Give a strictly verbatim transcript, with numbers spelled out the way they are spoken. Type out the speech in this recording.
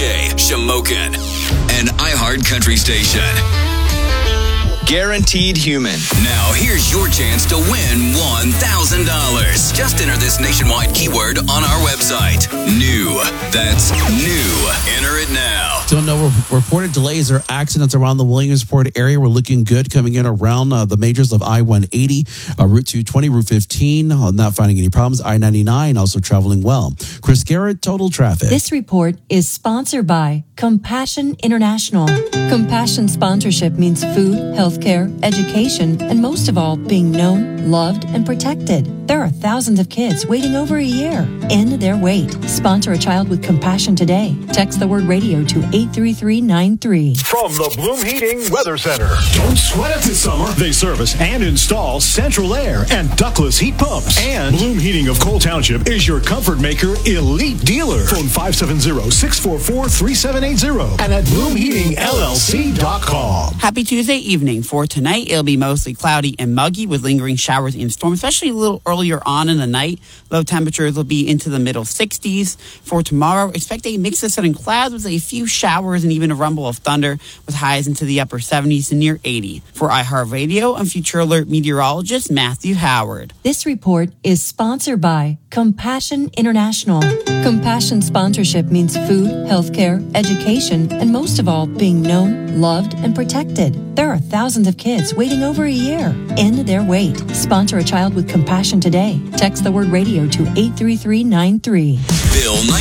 J, Shamokin, an iHeart Country station. Guaranteed Human. Now, here's your chance to win one thousand dollars. Just enter this nationwide keyword on our website. New. That's new. Enter it now. Don't know. Reported delays or accidents around the Williamsport area. We're looking good coming in around uh, the majors of I one eighty, uh, Route two twenty, Route fifteen. Uh, not finding any problems. I ninety-nine also traveling well. Chris Garrett, Total Traffic. This report is sponsored by Compassion International. Compassion sponsorship means food, healthcare, education, and most of all, being known, loved, and protected. There are thousands of kids waiting over a year. End their wait. Sponsor a child with compassion today. Text the word radio to eight three three nine three. From the Bloom Heating Weather Center. Don't sweat it this summer. They service and install central air and ductless heat pumps. And Bloom Heating of Cole Township is your comfort maker elite dealer. Phone five seven zero, six four four, three seven eight zero and at bloom heating L L C dot com. Happy Tuesday evening. For tonight, it'll be mostly cloudy and muggy with lingering showers and storms, especially a little earlier on in the night. Low temperatures will be into the middle sixties. For tomorrow, expect a mix of sun and clouds with a few showers and even a rumble of thunder with highs into the upper seventies to near eighty. For iHeartRadio, I'm Future Alert meteorologist Matthew Howard. This report is sponsored by Compassion International. Compassion sponsorship means food, healthcare, education, and most of all, being known, loved, and protected. There are thousands of kids waiting over a year. End their wait. Sponsor a child with compassion today. Text the word radio to eight three three nine three. Bill